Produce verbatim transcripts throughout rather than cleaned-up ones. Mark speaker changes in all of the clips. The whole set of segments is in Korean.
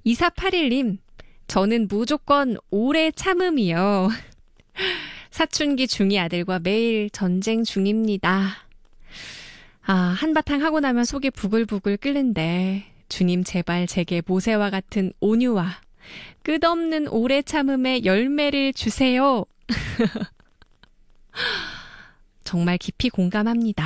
Speaker 1: 이사팔일 님, 저는 무조건 오래 참음이요. 사춘기 중이 아들과 매일 전쟁 중입니다. 아, 한바탕 하고 나면 속이 부글부글 끓는데 주님 제발 제게 모세와 같은 온유와 끝없는 오래 참음의 열매를 주세요. 정말 깊이 공감합니다.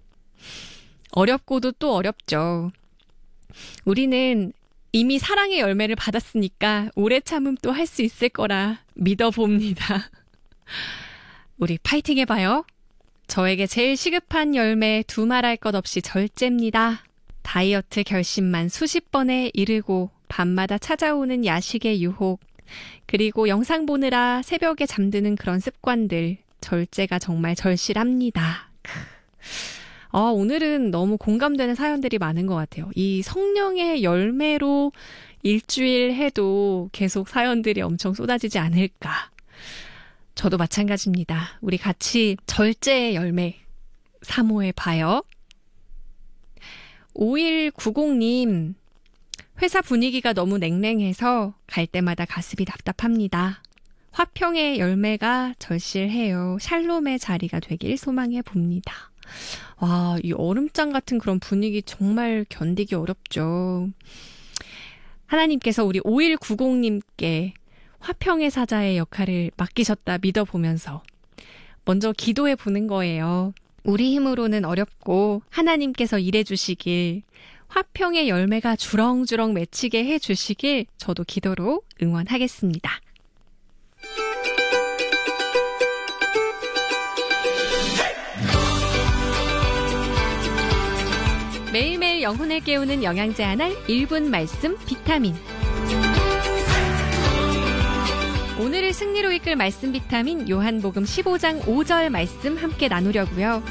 Speaker 1: 어렵고도 또 어렵죠. 우리는 이미 사랑의 열매를 받았으니까 오래 참음 또 할 수 있을 거라 믿어봅니다. 우리 파이팅 해봐요. 저에게 제일 시급한 열매 두말할 것 없이 절제입니다. 다이어트 결심만 수십 번에 이르고 밤마다 찾아오는 야식의 유혹, 그리고 영상 보느라 새벽에 잠드는 그런 습관들, 절제가 정말 절실합니다. 아, 오늘은 너무 공감되는 사연들이 많은 것 같아요. 이 성령의 열매로 일주일 해도 계속 사연들이 엄청 쏟아지지 않을까. 저도 마찬가지입니다. 우리 같이 절제의 열매 사모해 봐요. 오일구공 님, 회사 분위기가 너무 냉랭해서 갈 때마다 가슴이 답답합니다. 화평의 열매가 절실해요. 샬롬의 자리가 되길 소망해 봅니다. 와, 이 얼음장 같은 그런 분위기 정말 견디기 어렵죠. 하나님께서 우리 오일구공 님께 화평의 사자의 역할을 맡기셨다 믿어보면서 먼저 기도해 보는 거예요. 우리 힘으로는 어렵고 하나님께서 일해 주시길, 화평의 열매가 주렁주렁 맺히게 해 주시길 저도 기도로 응원하겠습니다. 매일매일 영혼을 깨우는 영양제 하나 일 분 말씀 비타민. 오늘을 승리로 이끌 말씀 비타민 요한복음 십오 장 오 절 말씀 함께 나누려고요.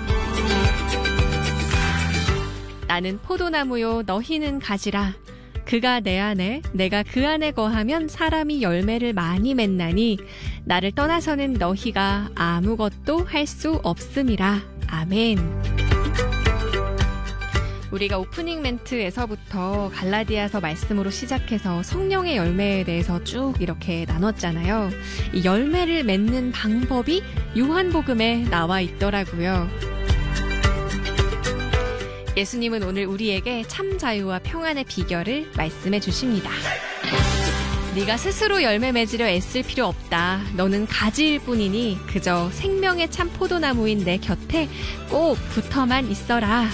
Speaker 1: 나는 포도나무요 너희는 가지라. 그가 내 안에 내가 그 안에 거하면 사람이 열매를 많이 맺나니 나를 떠나서는 너희가 아무것도 할 수 없음이라. 아멘. 우리가 오프닝 멘트에서부터 갈라디아서 말씀으로 시작해서 성령의 열매에 대해서 쭉 이렇게 나눴잖아요. 이 열매를 맺는 방법이 요한복음에 나와 있더라고요. 예수님은 오늘 우리에게 참 자유와 평안의 비결을 말씀해 주십니다. 네가 스스로 열매 맺으려 애쓸 필요 없다. 너는 가지일 뿐이니 그저 생명의 참 포도나무인 내 곁에 꼭 붙어만 있어라.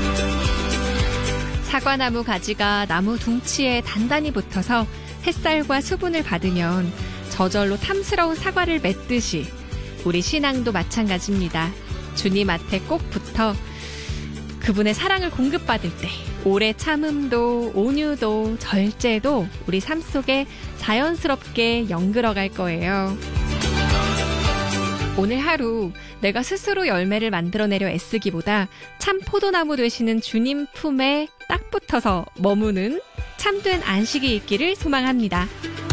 Speaker 1: 사과나무 가지가 나무 둥치에 단단히 붙어서 햇살과 수분을 받으면 저절로 탐스러운 사과를 맺듯이 우리 신앙도 마찬가지입니다. 주님 앞에 꼭 붙어 그분의 사랑을 공급받을 때 오래 참음도 온유도 절제도 우리 삶 속에 자연스럽게 연결어갈 거예요. 오늘 하루 내가 스스로 열매를 만들어내려 애쓰기보다 참 포도나무 되시는 주님 품에 딱 붙어서 머무는 참된 안식이 있기를 소망합니다.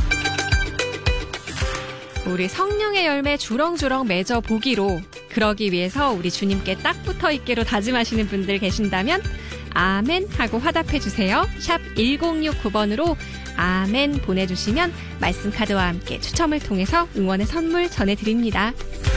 Speaker 1: 우리 성령의 열매 주렁주렁 맺어 보기로, 그러기 위해서 우리 주님께 딱 붙어 있기로 다짐하시는 분들 계신다면 아멘 하고 화답해 주세요. 샵 일공육구 번으로 아멘 보내주시면 말씀 카드와 함께 추첨을 통해서 응원의 선물 전해드립니다.